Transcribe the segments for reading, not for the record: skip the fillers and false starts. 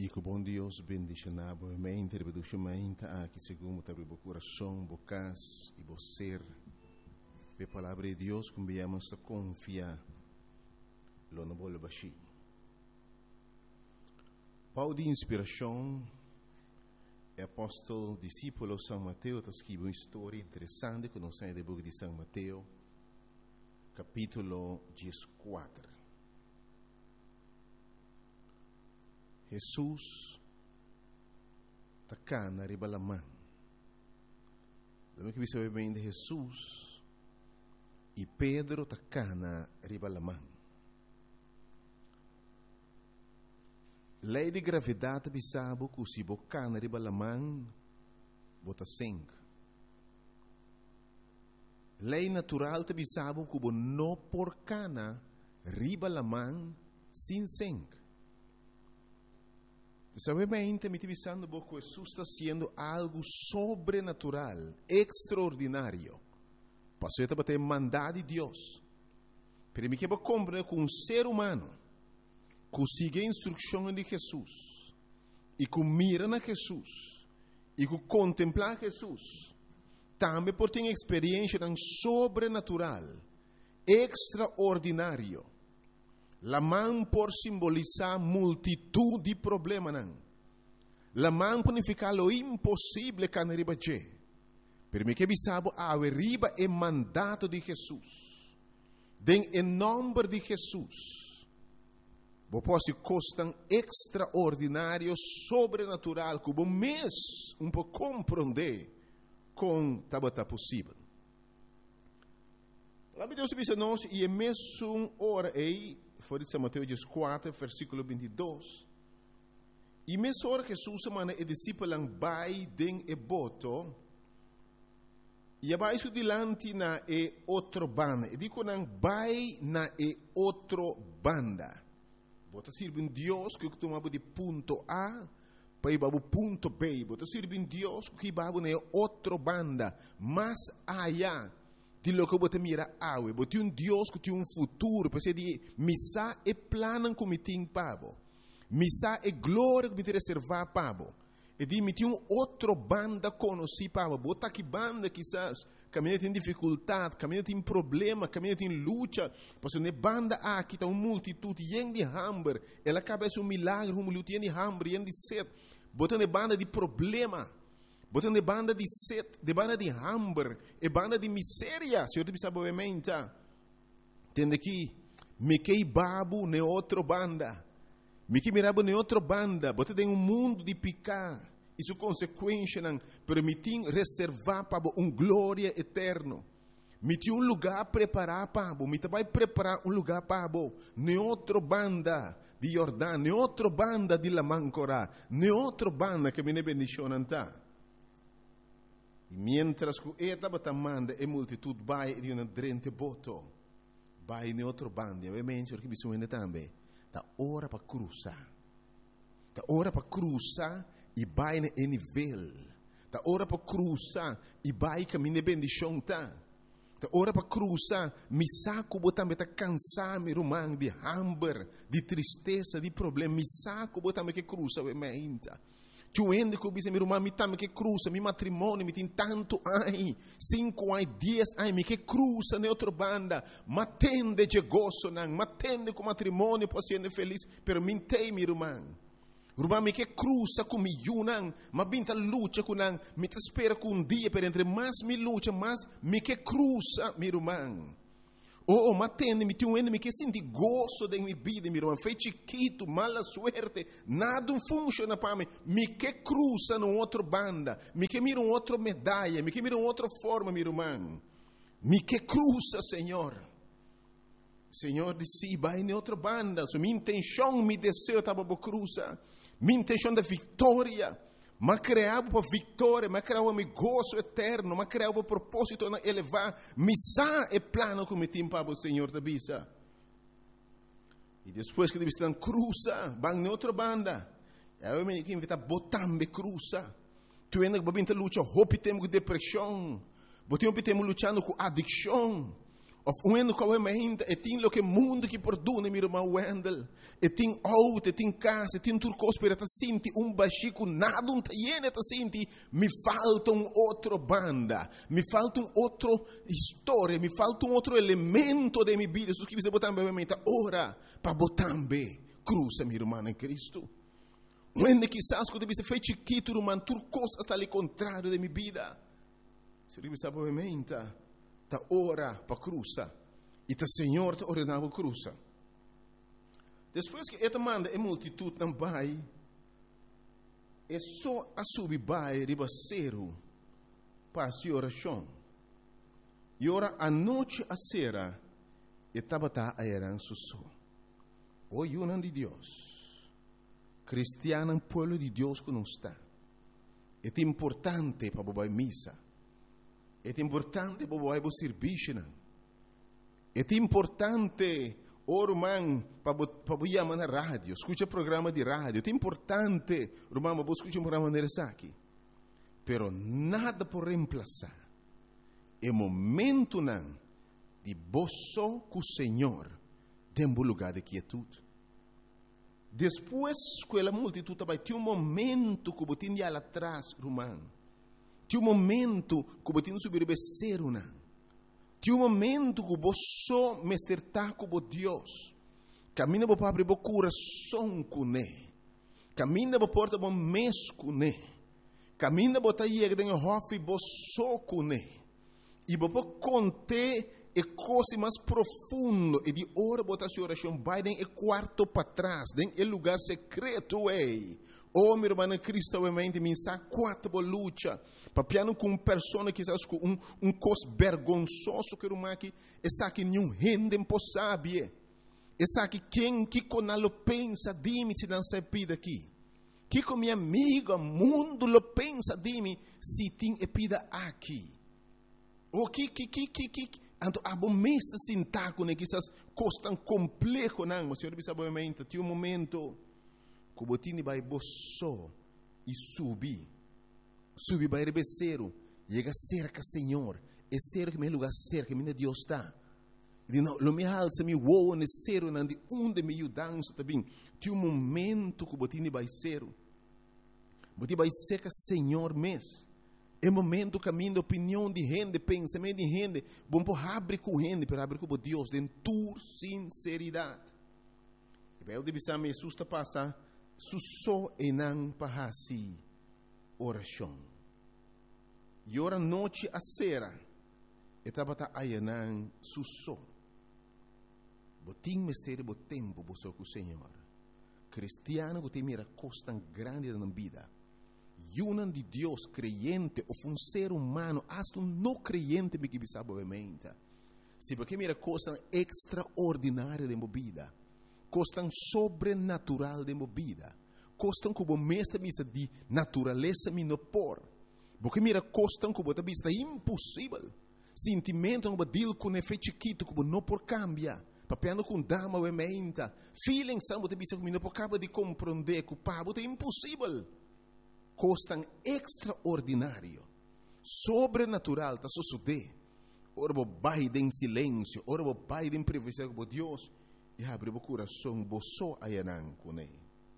E que o bom Deus bendiga a mente, aqui segundo o coração, bocas e você. A palavra de Deus, como viemos a confiar, lo não vou baixar. Paulo de inspiração, é apóstolo, discípulo de São Mateus, está escrevendo uma história interessante que nós temos no livro de São Mateus, capítulo 14. Jesus está cá na riba da mão. Lembra que você bem de Jesus e Pedro está cá na riba da mão. Lei de gravidade bisabo que se boca na riba da mão bota sangue. Lei natural te bisabo que não por cana riba da mão sem sangue. Sabemente, me pensando que Jesus está sendo algo sobrenatural, extraordinário. Passou a bater mandado de Deus. Pero me quero compreender que um ser humano que sigue a instrução de Jesus e que mira na Jesus e que contempla Jesus, também pode ter experiência tão sobrenatural, extraordinário. La mão por simbolizar multitud de problemas. La mão por significar lo impossível que não riba je. Pero me que bisabo a riba é mandato de Jesus. Den em nome de Jesus. Vos posso costam extraordinário, sobrenatural, que vos mês pouco compreender com tabata possível. Lá me Deus disse nós e é mesmo hora aí. Foi de São Mateus 4, versículo 22. E mesmo hora que Jesus semana e discípulos vai den e boto, e abaixo dilante na e outro banda. E digo não vai na e outro banda. Bota sirve um Deus que tomava de ponto A para ir para o ponto B. Bota sirve um Deus que vai na outro banda, mais allá. De lo que você mira awe, você um Deus que tem um futuro, para de missa e plano que me tem pabo, missa e glória que me tem reservar pabo, e de me tem outro banda conheci pabo, bota que banda quizás caminha tem dificuldade, caminha tem problema, caminha tem luta, porque ne banda aqui está uma multitude de hambre, ela acaba de um milagre, uma luta de hambre, de sede, bota ne banda de problema. Botando de banda de sede, de banda de hambre, e banda de miséria, se eu te pensava obviamente, entende que me que babu ne outra banda, me que mirabo ne outra banda, botando em mundo de picar, isso consequência não permitir reservar para glória eterno, me tem lugar preparar para, me vai preparar lugar para, ne outra banda de Jordão, ne outra banda de Lamancora, ne outra banda que me ne bendição anta. E mientras que estava tamanda e multitud vai de uma drente boto, vai em outro bando, obviamente, porque bisogna também, da hora para cruzar, da hora para cruzar e vai em nível, da hora para cruzar e vai caminhar bendição tá, da hora para cruzar, me saco botar me tá cansar me rumang de hambre, de tristeza, de problema, me saco botar me que cruza obviamente. Tu ende que eu irmã, me tame que cruza, meu matrimônio, me tem tanto ai, 5 ai, 10 ai, me que cruza na outra banda, matende de gozo, não, matende com matrimônio, posso ser feliz, pero me tem, minha irmã. Irmã, me que cruza com me não, mas binta luta com não, me te espera com dia, pero entre mais me luta, mais me que cruza, minha irmã. Oh, matende, me tem me que senti gozo da minha vida, minha irmã. Foi chiquito, mala suerte, nada funciona para mim. Me que cruza numa outra banda, me que mira uma outra medalha, me que mira uma outra forma, minha irmã. Me que cruza, Senhor. Senhor disse, vai em outra banda. So, minha intenção, meu desejo estava para cruzar. Minha intenção da vitória. Mas criava para vitória, mas criava meu gozo eterno, mas criava para propósito na elevar, missa e plano que me tem para o Senhor da bisa. E depois que eles estão cruza, vão na outra banda. Eu me invito a botar me cruza. Tu ainda vai vir lutar, hope temos com depressão, temos lutando com adicção, Of uendo com a mente, e tem lo que mundo que perdona, meu irmão Wendel. E tem auto, e tem casa, e tem turcos para te sentir baxico, nada tiene te sentir. Me falta outra banda, me falta outra história, me falta outro elemento de minha vida. Isso que você botar na mente, ora, para botar bem, cruza, meu irmão em Cristo. Uende quizás quando você fez chiquito, irmão, turcos está ali contrário de minha vida. Se você sabe a mente, ta ora para cruza e ta Senhor te ordenava cruza. Depois que esta manda a multitud não vai, é só a subir vai ribaceiro para a oração. E ora a noite a sera e tabata a eran susso. O yunan de Deus, cristiano pueblo de Deus que não está. É importante para bobar missa. É importante para o serviço. É importante, irmão, para chamar na rádio. Escuta programa de rádio. É importante, irmão, para escutar programa de aqui. Pero nada por reemplazar. É momento não de boço com o Senhor tem um lugar de quietude. Depois que a multitud vai ter momento que você tem lá atrás, irmão. Tinha momento que você tinha subir becerro, não. Tinha momento que você me acertar com Deus. Caminha para abrir o coração com Ele. Caminha para porta o mês com Ele. Caminha para ir dentro do hofe você com Ele. E para conter a coisa mais profunda e de hora botar sua oração vai dentro do quarto para trás, dentro do lugar secreto aí. Oh, meu irmão, Cristo, obviamente, me sabe quatro luta. Papiano com pessoa que sabe com cos vergonzoso que uma que essa que nenhum gente impossível. Essa que quem que com lo pensa de mim se não se pida aqui. Que com minha amiga mundo lo pensa de mim se tem pida aqui. O que ando abomesta sintaco né que essas coisas tão complexo não, mas senhor sabe obviamente, tem momento que botini vai boço e subir vai rebeceiro, chega cerca Senhor, é cerca meu lugar cerca minha Deus está. E não, lo me alça me voa necero não de onde me ajudança também. Tem momento que botini vai ser, botini vai cerca Senhor mês. É momento caminho de opinião de gente, pensamento de gente, bom por abrir com gente, para abrir com Deus, de tua sinceridade. E vai o divisar me susta passar susso e não pahasi oração. E ora noite a sera, etapa ta ayanan susso. Botim mistério bo tempo bo so com o Senhor. Cristiano que tem mira costa grande na vida. Yunan de Deus creyente ou um ser humano, hasta um não creyente me que sabe obviamente. Se porque mira costa extraordinária de vida. Costam sobrenatural de vida. Costam como mestre misa de natureza minopor. Porque mira costam como a vista impossível. Sentimento como dil com efeito chiquito como não por cambia. Papiando com dama ou emenda. Feeling são a vista como não por cabo de compreender que o pabo é impossível. Costam extraordinário. Sobrenatural tá suceder. Ora vai em silêncio, ora vai em privacidade com Deus. E abre o coração, boço ayanan com ele.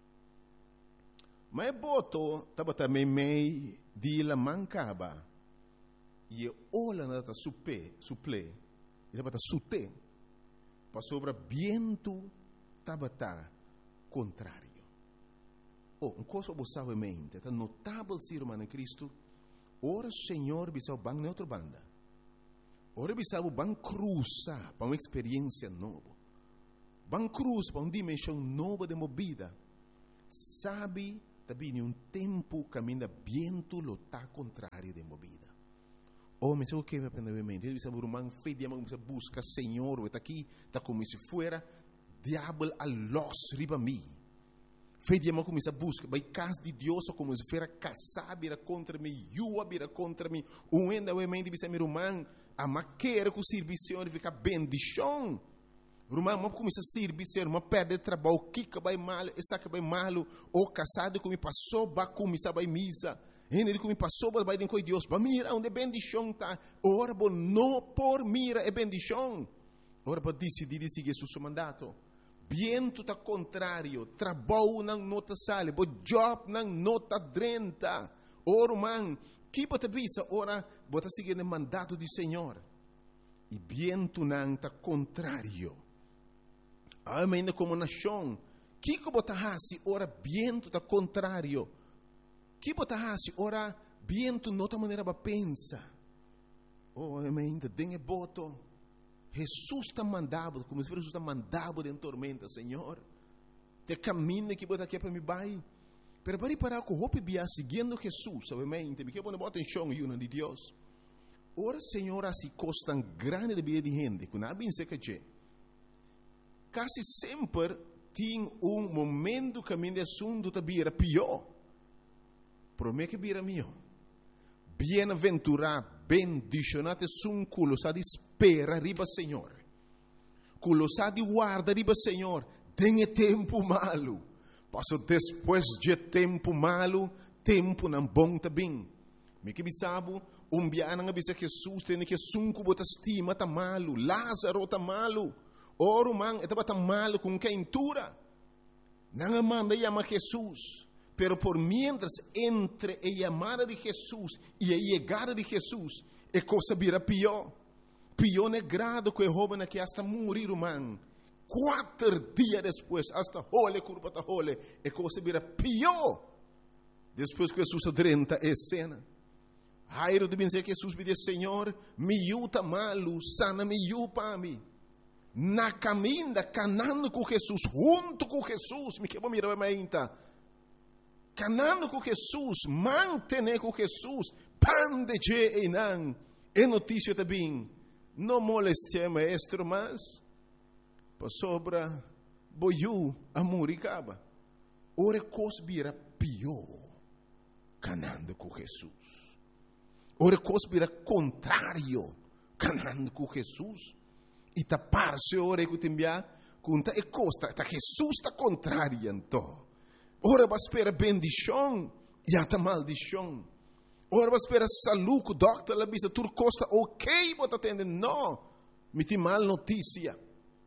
Mas boto, estava também meio de la mancaba. E olha na suple, e estava sute. Para sobre viento, estava contrário. Oh, uma coisa que você sabe mente, é notável ser humano em Cristo. Ora, Senhor, bisau bang na outra banda. Ora, bisau bang cruza para uma experiência nova. Van cruz para uma dimensão nova de movida. Sabe, também um tempo caminha viento lo tá contrário de movida. Oh, mas o que me aprende mente? Ele sabe o man fez de amor, busca Senhor, está aqui, está como se fuera diabo a los riba mim. Fez de amor como se busca, vai casa de Deus como se fuera casar vira contra mim, yua vira contra mim. Um enda o mente bisa meu man, a maquera com serviço de ficar bendição. Irmão, mas começa a servir, irmão, perde trabalho, o que vai mal, essa que vai mal, ou casado que me passou, vai começar a misa, ele que me passou, vai com Deus, vai mira onde bendição está, ora, não por mira é bendição, ora para decidir seguir seu mandato. Viento tá contrário, trabalho não nota sale, bo job não nota drenta. Ora, man, que bota visa, ora, bota seguir o mandato do Senhor. E viento não tá contrário. Ainda como nação, que bota hasi, ora, viento tá contrário. Que bota hasi, ora, viento nota maneira para pensar. Oh, ainda tem boto. Jesus está mandado, como se Jesus está mandado em tormenta, Senhor. Te caminho que bota aqui para me vai. Pero para parar com o bia seguindo Jesus, obviamente, me quero botar atenção e uma de Deus. Ora, Senhor, assim costa grande de vida de gente, que não bem sei que quase sempre tem momento que a minha assunto está bira pior. Promete que bira melhor. Bem-aventurado, bendicionado sun culo sa di spera riba Senhor. Culo sa di guarda riba Senhor. Tem tempo malo. Passo depois de tempo malo, tempo não bom também. Me que bisabo, biana nga bisa Jesus tem que sunku bota estima tá malo, Lázaro tá malo. Oro man, etaba tá malo com quentura. Não manda chama Jesus. Pero por mientras entre a llamada de Jesús y a llegada de Jesús, a cosa vira pior. Pior é grado que o joven que hasta morir, man. 4 dias depois, hasta hole, curva ta hole, a cosa vira pior. Depois que Jesus adrenta a cena. Jairo de dizer que Jesus me diz, Senhor, me yuta malo, sana me yu para mim. Na caminda, canando com Jesus, junto com Jesus, me quebra mirar a minha canando com Jesus, manter com Jesus, pan de je e não, é notícia também, não moleste maestro, mas, para sobra, boiu, amor e caba, ora cosbira pior, canando com Jesus, ora cosbira contrário, canando com Jesus, e tapar-se ora que te enviar, conta e costa, tá Jesus está contrário, então. Ora vai esperar bendição e até maldição. Ora vai esperar saúde, o doctor lá bisa tur costa ok, bota atender, não, me tem mal notícia.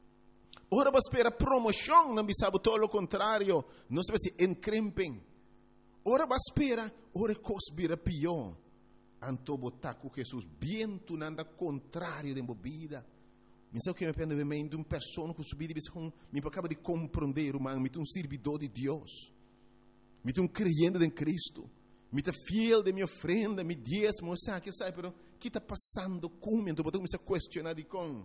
Ora vai esperar promoção, não bisa todo o contrário, não se vai se encrempem. Ora vai esperar, ora cosbira pior. Anto botar com Jesus, viento nada contrário de bebida. Me sabe que me pende de uma pessoa que subir e me acaba de compreender, humano, me tem servidor de Deus. Me tem creyente em Cristo, me tem fiel de minha ofrenda, me diezmo, sabe, pero que está passando comigo? Então, eu me questionar de com.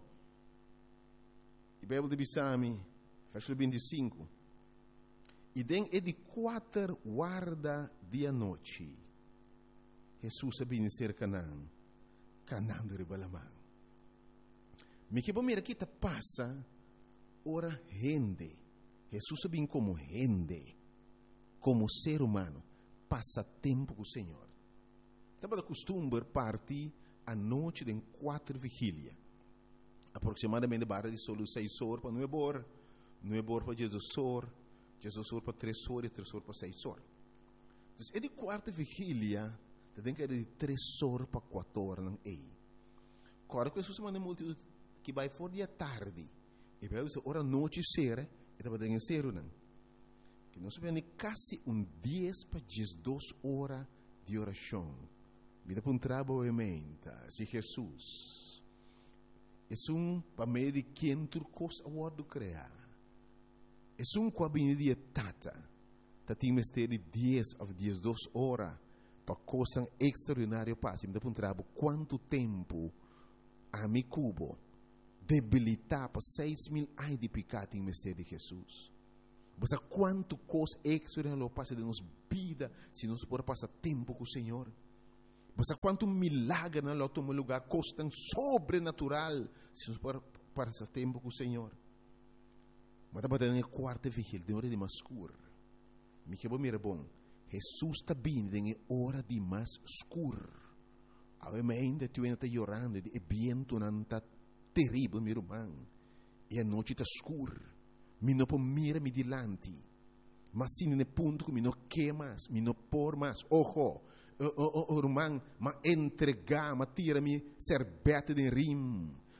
E Bíblia de Bisami, versículo 25. E den é de 4 guarda dia noite. Jesus sabia ser Canaã, Canaã de Ribalamã. Me que mira que está passa, ora rende. Jesus sabia como rende. Como ser humano, passa tempo com o Senhor. Estava de costume partir à noite de 4 vigília. Aproximadamente barra de solo 6 horas para 9 horas, 9 horas para 16 horas, 16 horas para 3 horas e 3 horas para 6 horas. Então, é de 4 vigília, tem que ir de 3 horas para 4 horas. Não é? Agora, que Jesus manda multidão que vai fora de tarde, e vai dizer, hora noite será, e estava dando ser não. Que nós vemos quase 10 para 12 horas de oração. Vida para um trabalho se Jesus é para meio de quem tu costa o do criar. É com a benedita tata. Tem mistério de 10 a 12 horas para coisa extraordinária passe. Vida para um trabalho quanto tempo a mi cubo debilitar para 6.000 anos de pecado em mistério de Jesus. Você quanto coisa extraordinária passa de nossa vida se nós podemos passar tempo com o Senhor. Você quanto milagre na nosso lugar coisa tão sobrenatural se nós podemos passar tempo com o Senhor. Mas estava dando a 4ª vigília, de hora de mais escuro. Me que mira bom. Jesus está vindo em hora de mais escuro. Ainda tu ainda está chorando, e vento não está terrível, meu irmão. E a noite está escura. Me não pode mirar me dilante. Mas se no ponto que me não quer mais, me não por mais. Ojo, irmão, mas entregar, mas tira-me serbete de rim.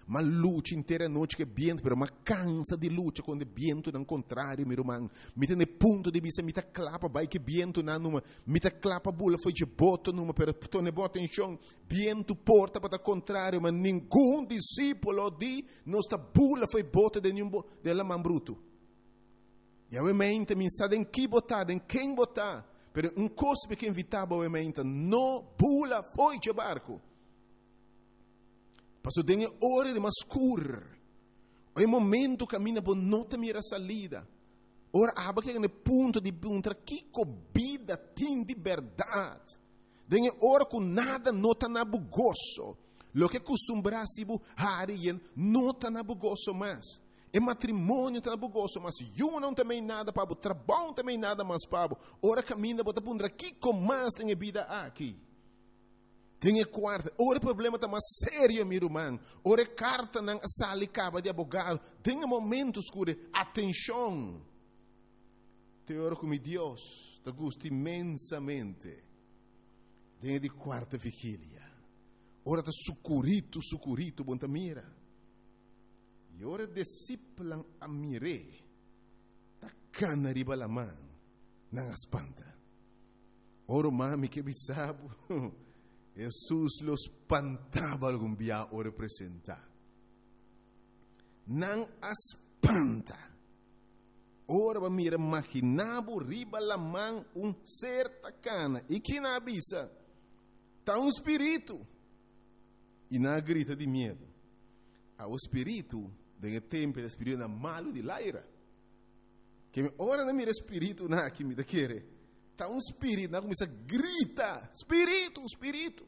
ma luta inteira noite que viento, pero ma cansa de luta quando o viento não contrário, meu irmão. Me tem ponto de vista, me tá clapa, vai que viento na numa, me tá clapa bula foi de boto numa, pero tu ne bota em chão, viento porta para contrário, mas nenhum discípulo de nossa bula foi bota de nenhum de la man bruto. E obviamente me sabe em que botar, em quem botar, pero um cospe que invitava obviamente, no bula foi de barco. Passou dengue hora de mascur. O momento caminha por nota mira salida. Ora aba que no ponto de punta que vida tem de verdade. Dengue hora com nada nota na bugoso. Lo que costumbrasse bu harien nota na bugoso mais. E matrimônio tá na bugoso, mas eu não também nada para o trabalho também nada mais para. Ora caminha bota punta que com mais tem vida aqui. Tem quarta, ora o problema está mais sério, meu irmão. Ora carta não sale caba de advogado. Tem momentos que atenção. Te oro com Deus, te gosto imensamente. Tem de quarta vigília. Ora está sucurito, bonta mira. E ora discípulo a mire. Tá cana riba la mão, não espanta. Ora mami que bisabo. Jesus los espantava algum dia o representar. Não espanta. Ora va mira imaginavo riba la mão certa cana. E que na avisa? Tá espírito. E na grita de medo. O espírito, de tempo, o espírito é malo de laira. Que ora não mira espírito na que me querer. Está espírito, não começa a gritar, espírito.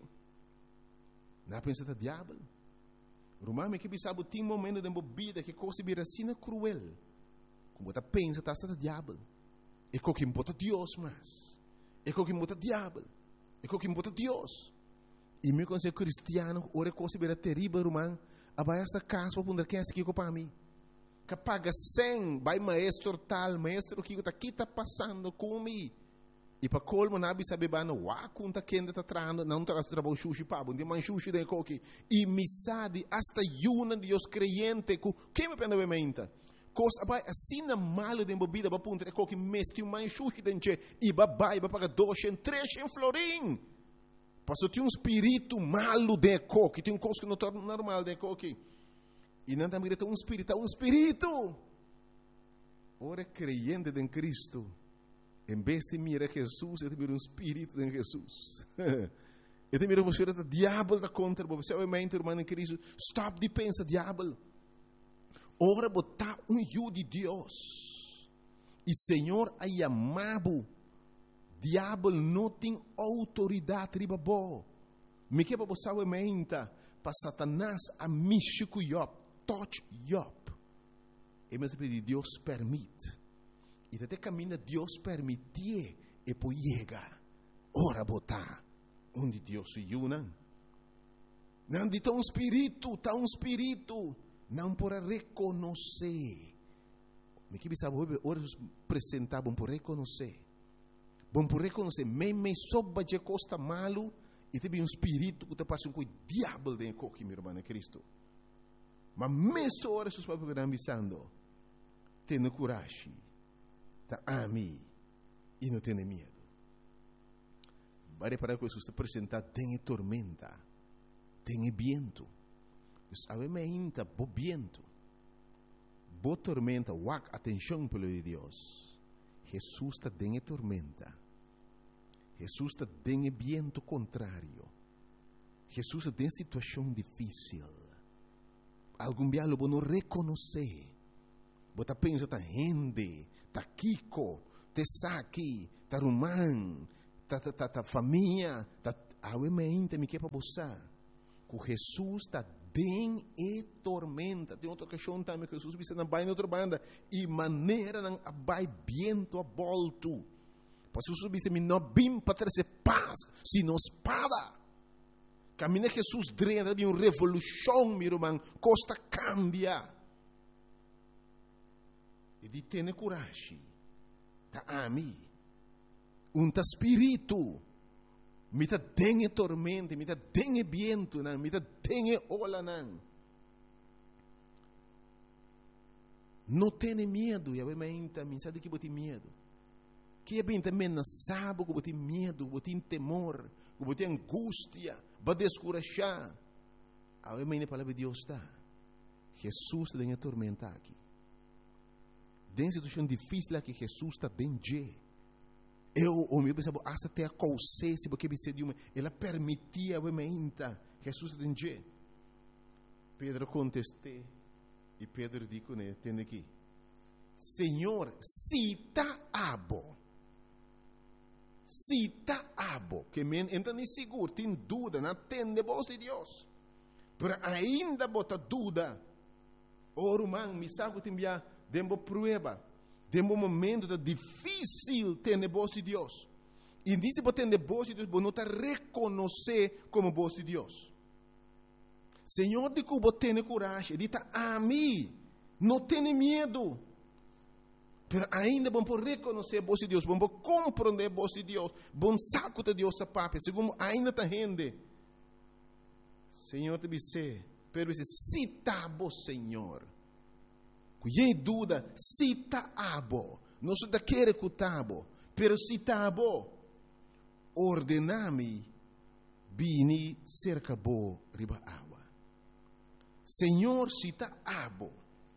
Não pensa que é diabo. Romame que sabe tem momento de vida que coisa vira assim cruel. Como você pensa que está diabo. É o que importa Deus mais. É o que importa diabo. É o que importa Deus. E meu conselho cristiano, ora coisa vira terrível, romano. Abai essa casa para poder quem é que para mim. Que paga 100, vai maestro tal, maestro que está passando comigo. E para colmo nabi sabe bana wa kunta kenda ta trando não traz trabalho sushi pabo de man sushi de coque e misadi hasta yuna de os creyente que me pena bementa coisa vai assim na malo de bebida para punta coque mesti um man sushi denche e babai ba paga 200 300 florim passou tem espírito malo de coque tem coisa que não torna normal de coque e não também tem espírito ora creyente em Cristo. Em vez de mirar Jesus, eu te miro espírito de Jesus. Eu te miro você o diabo da contra você. Obviamente, irmão em Cristo, stop de pensar diabo. Ora botar eu de Deus. E Senhor a chamado. Diabo não tem autoridade riba bo. Me que para você obviamente para Satanás a mixico Job, touch Job. E mas Deus permite. E até caminha Deus permitir e depois chega. Ora botar onde Deus se une. Não de tão espírito. Não por reconhecer. Me que sabe ora apresentar bom por reconhecer. Bom por reconhecer. Me soba de costa malo e tem espírito que te passa com o diabo de coque, meu irmão Cristo. Mas mesmo ora seus papos que estão avisando. Tenha coragem. Tá ami e não tem medo. Vai para que Jesus te apresentar tem tormenta, tem viento. Obviamente, bo viento, bo tormenta, wak atenção pelo de Deus. Jesus está tem tormenta. Jesus está tem viento contrário. Jesus está em situação difícil. Algum dia lo não reconhecer. Você pensa tá rende. Ta Kiko, te Saki, ta Rumán, ta família, ta obviamente me que para você. Que Jesus está bem e tormenta. Tem outra questão também que Jesus visse na baia outra banda e maneira não vai viento a volto. Para Jesus visse me não bim para trazer paz, sino espada. Caminha Jesus drena de uma revolução, meu irmão, costa cambia. E de ter coragem. Tá ami. Ta espírito. Me tá dengue tormenta, me tá dengue viento, me tá dengue ola não. Não tenha medo, e a menta, me sabe que bote medo. Que é bem também não sabe que bote medo, bote temor, que bote angústia, vai descurajar. A menta palavra de Deus está. Jesus está em tormenta aqui. Tem situação difícil aqui, Jesus está dentro. O meu pensava, até a consciência, porque ela permitia a menta, Jesus está dentro. Pedro contestou. E Pedro disse, né, tem aqui, Senhor, se está abo, que men então nem seguro, tem dúvida, não tem de voz de Deus, mas ainda bota dúvida, irmão, me sabe que tem dembo prueba, dembo momento da difícil ter de voz de Deus, e disse para ter de voz de Deus, não está reconhecer como voz de Deus. Senhor, de que você tem coragem, diz a mim, não tenha medo. Mas ainda vamos reconhecer a voz de Deus, vamos compreender a voz de Deus, vamos saco de Deus a papai, segundo ainda está rende. Senhor, te disse, pero se está bom, Senhor. Cuidei dúvida, se está bom, não se quer que está bom, pero se está bom, ordena-me, vini cerca bo riba água. Senhor, se está abo,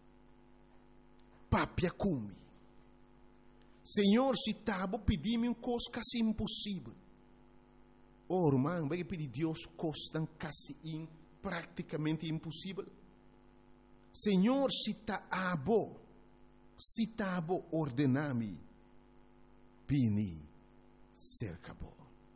papia cumi. Senhor, se está abo, pedi-me coisa quase impossível. Irmão, vai pedir Deus coisa quase praticamente impossível. Senhor, se está abo, ordena-me, vini cerca bo.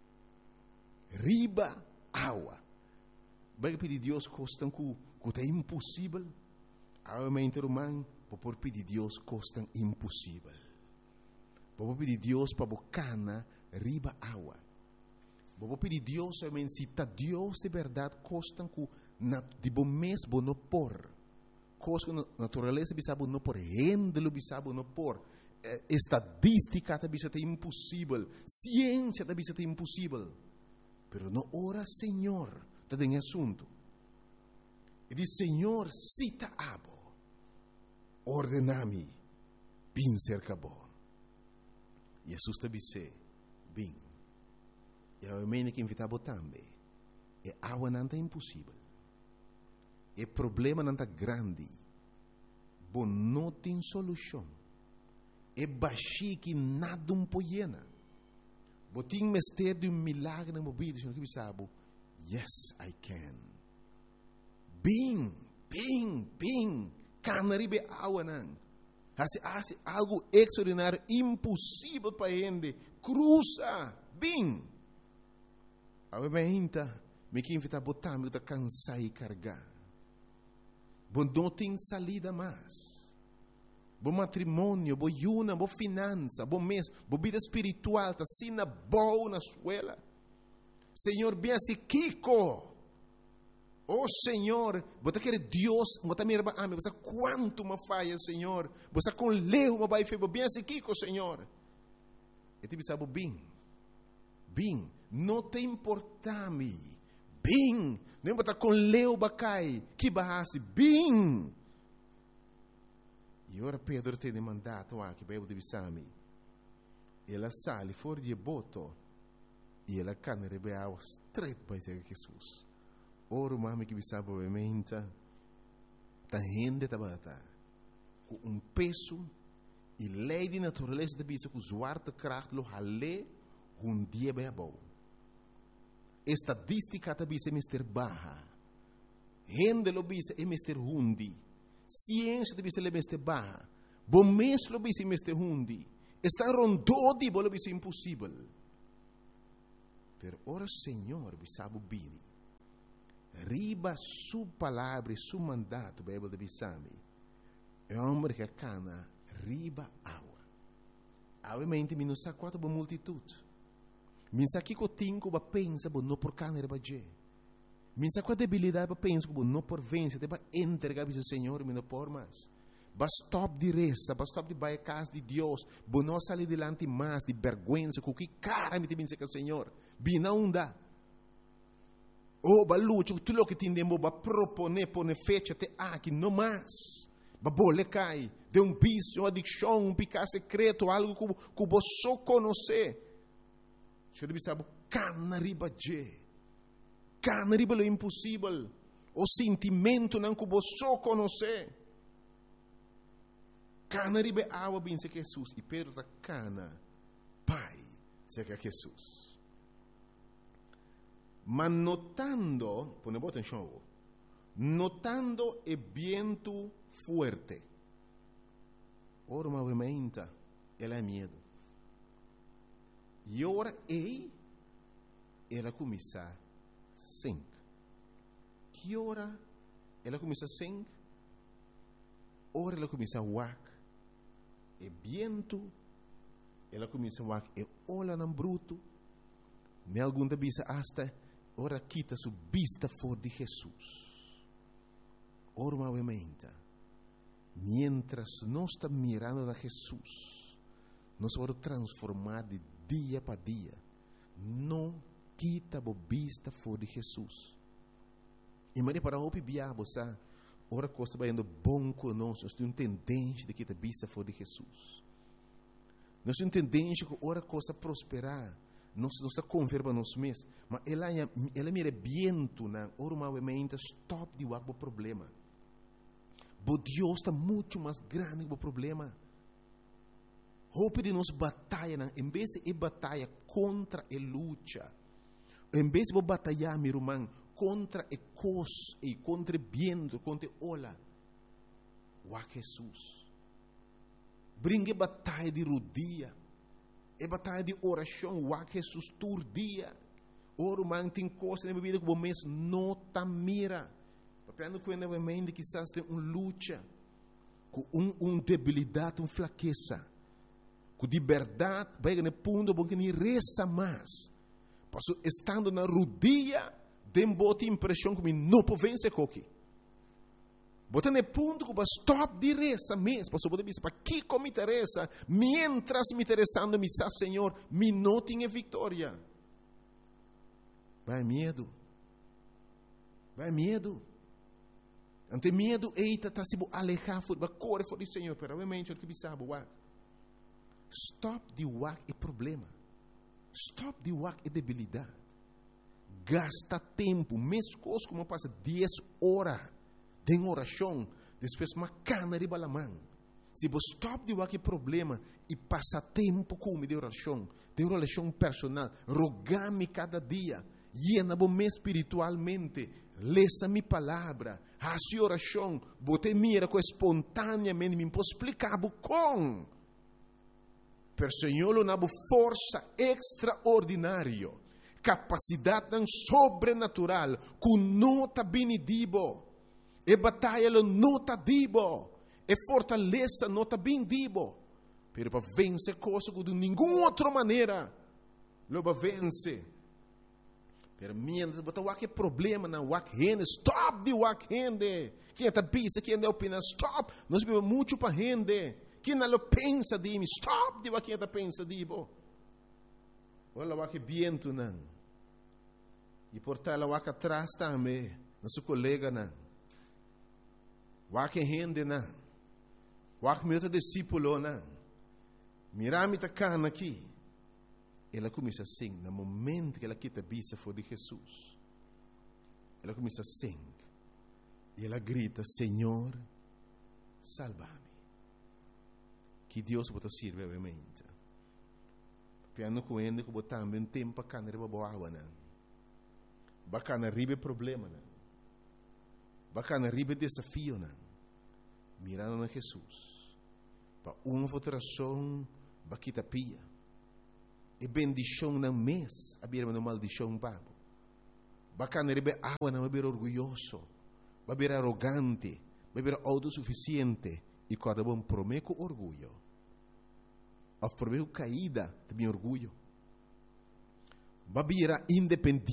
Riba água. Vai pedir Deus coisa que é impossível, realmente, irmão, por pedir Deus coisa impossível. Vou pedir Deus para bocana riba água. Vou pedir Deus, realmente, se está Deus de verdade, coisa que de bom mês não por, coisa que natureza bisabo não por, rendelo bisabo não por, estadística também é impossível, ciência também é impossível. Pero não ora, Senhor, está em assunto. E diz, Senhor, se está abo, ordena-me, bem cerca bo. Jesus te disse, bem. E a mãe que invitava também. E água não está impossível. E problema não está grande. Bom, não tem solução. E baixi que nada pode. Botim mestre de milagre na vida, senhor que sabe. Yes, I can. Bem. Canaribe água não. Hace algo extraordinário, impossível para ele. Cruza, bem. A gente me que invita a botar, me cansar e carregar. Bom, não tem salida mais. Bom matrimônio, bom yuna, bom finança, bom mês, bom vida espiritual, tá sina boa na escola. Senhor, bem assim, Kiko. Oh Senhor, você quer Deus, você me ama, você quanto me falha, Senhor. Você com leu, me vai fazer bem assim, Kiko, Senhor. E te sabe bem, não te importa-me, bem, não está com leu, bacai, que barrasse, bem. E ora Pedro tem mandato aqui para eu divisar-me. Ela sale fora de boto e ela cana rebe água straight para Jesus. Ora mami que bisaba obviamente tá rende tabata com peso e lei de natureza de bisa com zwarte kracht lo hale dia bem bom. Estadística ta bisa mister baha. Rende lo bisa e mister hundi. Ciência de bisa le mister baha. Bom mês lo bisa mister hundi. Está rondodi bo lo bisa impossível. Per ora Senhor bisabo bini. Riba su palavra, su mandato, Bíblia de Bissami. É um homem que cana riba água. Obviamente, me não sabe quanto boa multitude. Me sabe que eu tenho que pensar, não por cana riba je. Me sabe qual debilidade para pensar, não por vencer, para entregar ao Senhor, me não por mais. Basta stop de reza, basta stop de baia casa de Deus, não sair delante mais de vergonha, com que cara me tem que o Senhor. Bina onda. Oh, balucho, tudo o que tindemo ba propone pone fecha te aqui no mais. babole cai, de um vício, adicção, um pecado secreto, algo que você só conhece. Você deve saber, cana riba je. Cana riba lo impossível. O sentimento não que você só conhece. Cana riba água bem se Jesus. E Pedro está cana, pai, se que Jesus. Mas notando, põe boa atenção, notando o vento forte, ora movimenta, ela é medo. E ora ela começa a sink. Que hora ela começa a sink? Ora ela começa a wak. E vento, ela começa a wak. E olha no bruto. Me alguma vez hasta ora quita sua vista fora de Jesus. Ora movimenta. Mientras nós estamos mirando a Jesus, nós vamos transformar de dia para dia. Não quita a vista fora de Jesus. E mas para o diabo, sabe? Ora coisa vai indo bom conosco. Nós temos tendência de quitar a vista fora de Jesus. Nós temos tendência que ora coisa prosperar. Nós está converba nós mesmos. Mas ela mira vento, não? Ora movimenta, stop de o problema. Mas Deus está muito mais grande que o problema. Hope de nós batalha, em vez de batalha contra a luta, em vez de batalhar, meu irmão, contra a coisa, e contra o vento, contra a ola, o Jesus. Brinque batalha de rodia, e batalha de oração, o Jesus todo dia. Ora, irmão, tem coisa na vida que o mês não está mira. Papiando com a mente que quizás tem luta, com debilidade, uma fraqueza, com liberdade, vai no ponto bom que nem reza mais. Passo estando na rodia, tem boa impressão que não pode vencer coque. Bota no ponto que vai stop de reza mesmo. Passo pode dizer para que como me interessa, mientras me interessando me sa Senhor, me não tenha vitória. Vai medo. Vai medo. Ante medo, eita, está se alejar, vai correr fora do Senhor. Pero obviamente, o que sabe, stop de wak é problema. Stop de wak é debilidade. Gasta tempo, mesmo coisa como passa 10 horas de oração, depois uma cana de balamão. Se você stop de wak é problema e passa tempo com de oração personal, rogar-me cada dia, llena-me espiritualmente, leça minha palavra, faça oração, bote mira com espontaneamente, me posso explicar com. Per Senhor, uma força extraordinária, capacidade sobrenatural, que não está bem dibo, e batalha não está dibo, e fortaleza não está bem dibo, pero para vencer coisas que de nenhuma outra maneira, não vai vencer. Pero mientras botar o problema na rende, stop de rende. Quem está pensa, quem está opina, stop. Nós vivemos muito para rende. Quem não pensa de mim, stop de quem está pensa de mim. Olha o viento não. E portar o atrás também, nosso colega não. O rende não. O meu discípulo não. Mirame tá cana aqui. Ela começa a sing, no momento que ela quita a vista fora de Jesus. Ela começa a sing. E ela grita, Senhor, salva-me. Que Deus bota sirve, obviamente. Piano com ele, que botar também tempo para canar a boa não. Bacana ribe problema não. Bacana ribe desafio não. Mirando na Jesus. Para uma votação, baquita pia. E bendição não mês, a beira uma maldição babo. Bacana rebe água não beber orgulhoso, beber arrogante, beber autossuficiente e quando bom prometo orgulho. Of prometo caída, também orgulho. Beber independente.